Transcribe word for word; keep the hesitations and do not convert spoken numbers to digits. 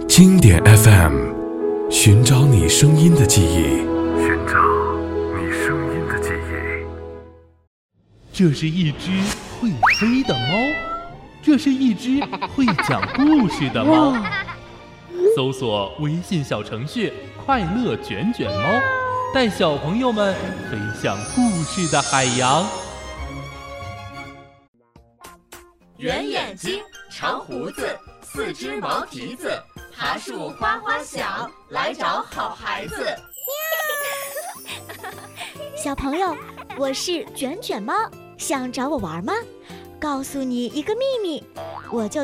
经典 F M， 寻找你声音的记忆，寻找你声音的记忆。 这是一只会飞的猫，这是一只会讲故事的猫。搜索微信小程序快乐卷卷猫，带小朋友们飞向故事的海洋。 圆眼睛，长胡子，四只毛蹄子，爬树花花小，来找好孩子。 小朋友，我是卷卷猫，想找我玩吗？告诉你一个秘密，我就